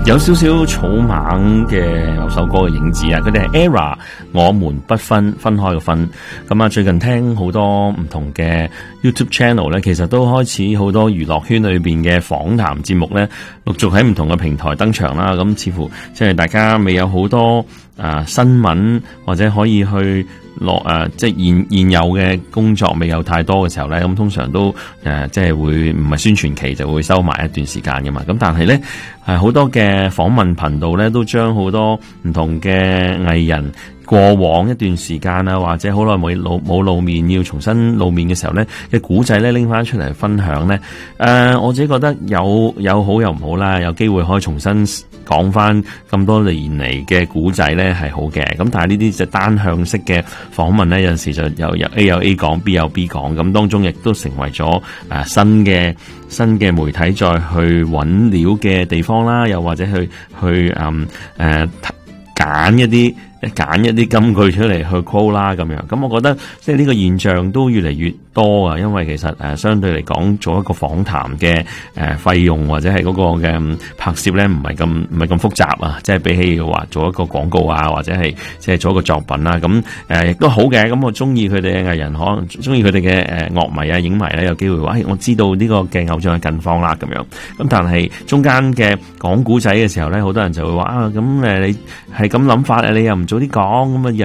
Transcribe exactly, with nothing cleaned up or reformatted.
有少少草蜢嘅有首歌嘅影子啊，佢哋係 Era， 我們不分，分開嘅分。咁啊，最近聽好多唔同嘅 YouTube channel 咧，其實都開始好多娛樂圈裏邊嘅訪談節目咧，陸續喺唔同嘅平台登場啦。咁似乎即係大家未有好多啊、呃、新聞或者可以去落誒、呃，即係現現有嘅工作未有太多嘅時候咧，咁通常都誒、呃、即係會唔係宣傳期就會收埋一段時間嘅嘛。咁但係咧係好多嘅訪問頻道咧，都將好多唔同嘅藝人過往一段時間啊，或者好耐冇露冇露面，要重新露面嘅時候咧嘅古仔咧拎翻出嚟分享咧。誒、呃，我自己覺得有有好有唔好啦，有機會可以重新講翻咁多年嚟嘅古仔咧係好嘅。咁但係呢啲就單向式嘅訪問咧，有陣時就有有 A 有 A 講 ，B 有 B 講，咁當中亦都成為咗誒、呃、新嘅新嘅媒體再去揾料嘅地方啦，又或者去去誒誒揀一啲。揀一啲金句出嚟去 call 啦咁樣，咁我覺得即係呢個現象都越嚟越多啊，因為其實誒、呃、相對嚟講做一個訪談嘅誒費用或者係嗰個嘅拍攝咧唔係咁唔係咁複雜啊，即係比起話做一個廣告啊或者係即係做一個作品啦，咁誒亦都好嘅。咁我中意佢哋嘅藝人，可能中意佢哋嘅誒樂迷啊影迷咧，有機會話、哎、我知道呢個嘅偶像嘅近況啦咁樣。咁但係中間嘅講古仔嘅時候咧，好多人就會話啊，咁誒你係咁諗法啊，你又唔早啲講咁啊。